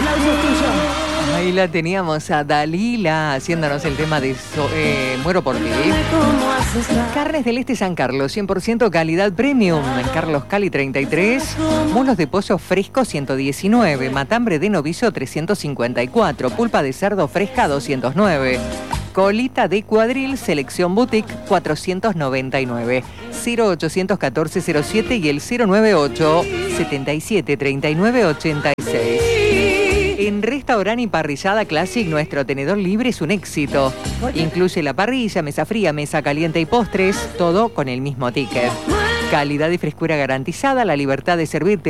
Ahí la teníamos a Dalila haciéndonos el tema de Muero por ti. Carnes del Este San Carlos, 100% calidad premium. En Carlos Cali 33. Mulos de pollo fresco 119. Matambre de novillo 354. Pulpa de cerdo fresca 209. Colita de cuadril, selección boutique, 499. 0814-07 y el 098-773986. En Restaurant y Parrillada Classic, nuestro tenedor libre es un éxito. Incluye la parrilla, mesa fría, mesa caliente y postres, todo con el mismo ticket. Calidad y frescura garantizada, la libertad de servirte